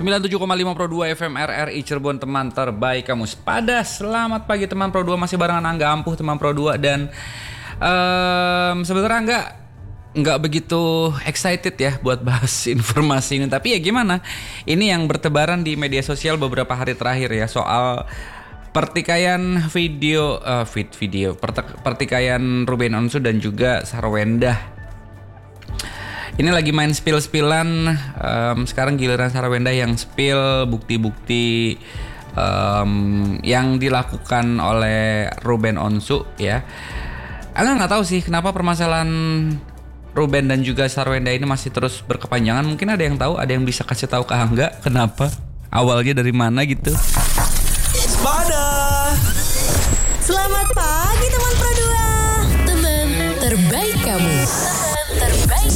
97,5 Pro 2 FM RRI Cirebon, teman terbaik kamu sepada. Selamat pagi teman Pro 2, masih barengan Angga Ampuh teman Pro 2. Dan sebenarnya nggak begitu excited ya buat bahas informasi ini. Tapi ya gimana, ini yang bertebaran di media sosial beberapa hari terakhir ya, soal pertikaian pertikaian Ruben Onsu dan juga Sarwendah. Ini lagi main spill-spillan, sekarang giliran Sarwendah yang spill bukti-bukti yang dilakukan oleh Ruben Onsu ya. Angga nggak tahu sih kenapa permasalahan Ruben dan juga Sarwendah ini masih terus berkepanjangan. Mungkin ada yang tahu, ada yang bisa kasih tahu ke Angga kenapa, awalnya dari mana gitu. Selamat pagi teman Pro 2, teman terbaik kamu.